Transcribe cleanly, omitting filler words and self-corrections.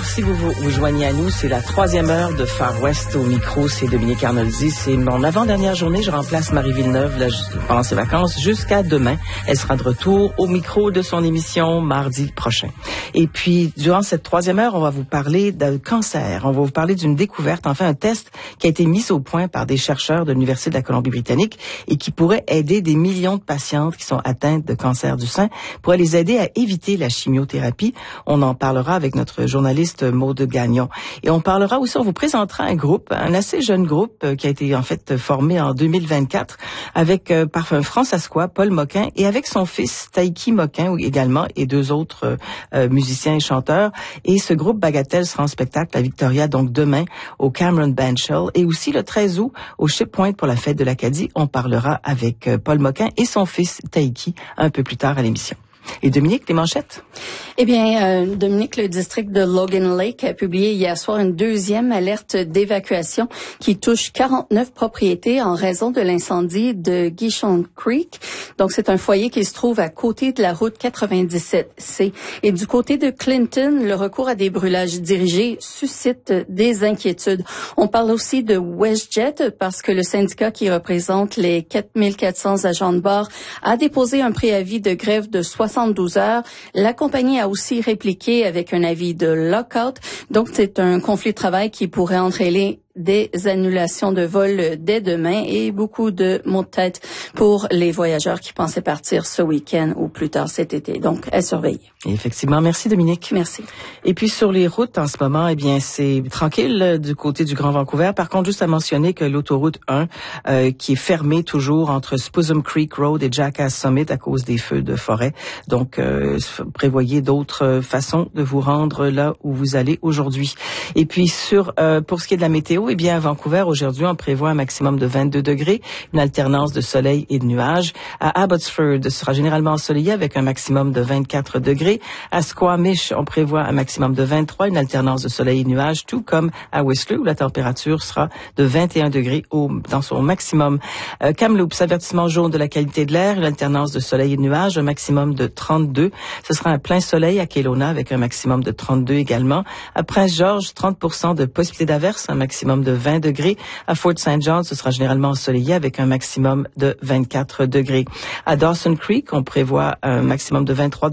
Si vous joignez à nous, c'est la 3e heure de Far West au micro. C'est Dominique Arnoldi. C'est mon avant-dernière journée. Je remplace Marie Villeneuve là, pendant ses vacances jusqu'à demain. Elle sera de retour au micro de son émission mardi prochain. Et puis, durant cette 3e heure, on va vous parler de cancer. On va vous parler d'une découverte, enfin un test qui a été mis au point par des chercheurs de l'Université de la Colombie-Britannique et qui pourrait aider des millions de patientes qui sont atteintes de cancer du sein, pourrait les aider à éviter la chimiothérapie. On en parlera avec notre journaliste Maude Gagnon. Et on parlera aussi, on vous présentera un groupe, un assez jeune groupe qui a été en fait formé en 2024 avec par un François, Paul Moquin, et avec son fils Taiki Moquin également et 2 autres musiciens et chanteurs. Et ce groupe Bagatelle sera en spectacle à Victoria donc demain au Cameron Bandshell et aussi le 13 août au Ship Point pour la fête de l'Acadie. On parlera avec Paul Moquin et son fils Taiki un peu plus tard à l'émission. Et Dominique, les manchettes? Eh bien, Dominique, le district de Logan Lake a publié hier soir une 2e alerte d'évacuation qui touche 49 propriétés en raison de l'incendie de Gishon Creek. Donc, c'est un foyer qui se trouve à côté de la route 97C. Et du côté de Clinton, le recours à des brûlages dirigés suscite des inquiétudes. On parle aussi de WestJet parce que le syndicat qui représente les 4400 agents de bord a déposé un préavis de grève de 72 heures. La compagnie a aussi répliqué avec un avis de lockout. Donc, c'est un conflit de travail qui pourrait entraîner des annulations de vol dès demain et beaucoup de maux de tête pour les voyageurs qui pensaient partir ce week-end ou plus tard cet été. Donc, à surveiller. Effectivement. Merci, Dominique. Merci. Et puis, sur les routes, en ce moment, eh bien, c'est tranquille du côté du Grand Vancouver. Par contre, juste à mentionner que l'autoroute 1, qui est fermée toujours entre Spuzum Creek Road et Jackass Summit à cause des feux de forêt. Donc, prévoyez d'autres façons de vous rendre là où vous allez aujourd'hui. Et puis, pour ce qui est de la météo, eh bien, à Vancouver, aujourd'hui, on prévoit un maximum de 22 degrés, une alternance de soleil et de nuages. À Abbotsford, ce sera généralement ensoleillé avec un maximum de 24 degrés. À Squamish, on prévoit un maximum de 23, une alternance de soleil et de nuages, tout comme à Whistler, où la température sera de 21 degrés dans son maximum. Kamloops, avertissement jaune de la qualité de l'air, une alternance de soleil et de nuages, un maximum de 32. Ce sera un plein soleil à Kelowna avec un maximum de 32 également. À Prince-Georges, 30% de possibilité d'averse, un maximum de 20 degrés. À Fort St. John, ce sera généralement ensoleillé avec un maximum de 24 degrés. À Dawson Creek, on prévoit un maximum de 23 degrés.